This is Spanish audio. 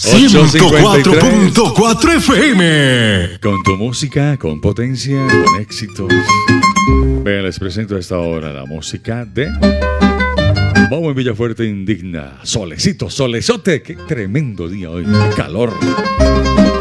104.4 FM. Con tu música, con potencia, con éxitos. Vean, les presento a esta hora la música de Vamos en Villafuerte Indigna. Solecito, solezote. Qué tremendo día hoy. Qué calor.